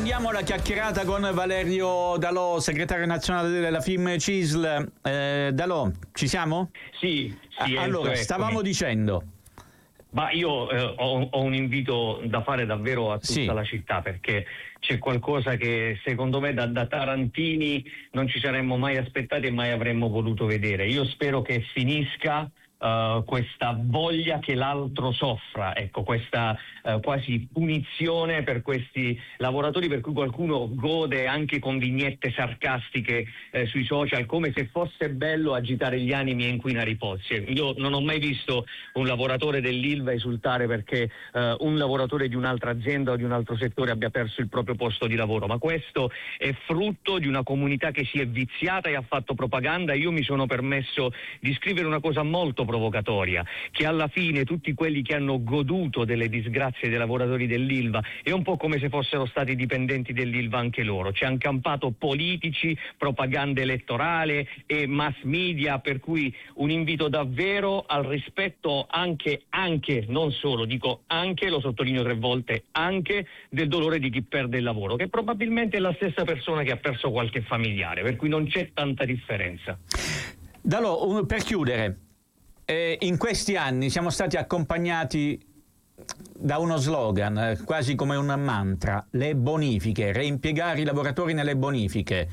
riprendiamo la chiacchierata con Valerio Dalò, segretario nazionale della FIMCISL. Dalò, ci siamo? Sì, allora, stavamo dicendo. Ma io ho un invito da fare davvero a tutta la città, perché c'è qualcosa che secondo me da tarantini non ci saremmo mai aspettati e mai avremmo voluto vedere. Io spero che finisca questa voglia che l'altro soffra, ecco, questa quasi punizione per questi lavoratori, per cui qualcuno gode anche con vignette sarcastiche sui social, come se fosse bello agitare gli animi e inquinare i pozzi. Io non ho mai visto un lavoratore dell'Ilva esultare perché un lavoratore di un'altra azienda o di un altro settore abbia perso il proprio posto di lavoro, ma questo è frutto di una comunità che si è viziata e ha fatto propaganda. Io mi sono permesso di scrivere una cosa molto provocatoria, che alla fine tutti quelli che hanno goduto delle disgrazie dei lavoratori dell'Ilva è un po' come se fossero stati dipendenti dell'Ilva anche loro. Ci hanno campato politici, propaganda elettorale e mass media, per cui un invito davvero al rispetto anche, non solo, dico anche, lo sottolineo 3 volte, anche del dolore di chi perde il lavoro, che probabilmente è la stessa persona che ha perso qualche familiare, per cui non c'è tanta differenza. Dalò, per chiudere, in questi anni siamo stati accompagnati da uno slogan, quasi come un mantra: le bonifiche, reimpiegare i lavoratori nelle bonifiche.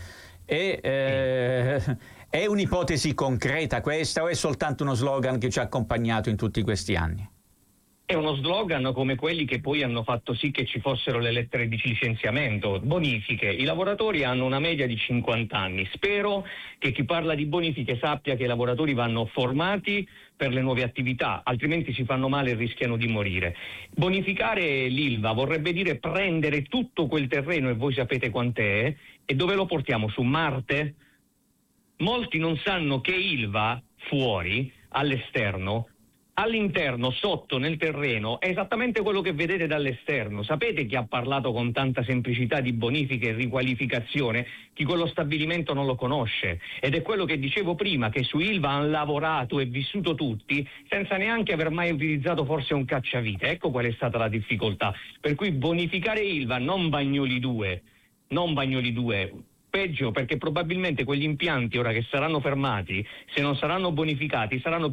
È un'ipotesi concreta questa o è soltanto uno slogan che ci ha accompagnato in tutti questi anni? È uno slogan come quelli che poi hanno fatto sì che ci fossero le lettere di licenziamento. Bonifiche, i lavoratori hanno una media di 50 anni. Spero che chi parla di bonifiche sappia che i lavoratori vanno formati per le nuove attività, altrimenti si fanno male e rischiano di morire. Bonificare l'Ilva vorrebbe dire prendere tutto quel terreno, e voi sapete quant'è, e dove lo portiamo? Su Marte? Molti non sanno che Ilva fuori, all'esterno, all'interno, sotto, nel terreno, è esattamente quello che vedete dall'esterno. Sapete chi ha parlato con tanta semplicità di bonifiche e riqualificazione? Chi quello stabilimento non lo conosce. Ed è quello che dicevo prima, che su Ilva hanno lavorato e vissuto tutti senza neanche aver mai utilizzato forse un cacciavite. Ecco qual è stata la difficoltà. Per cui bonificare Ilva, non Bagnoli 2, peggio, perché probabilmente quegli impianti ora che saranno fermati, se non saranno bonificati, saranno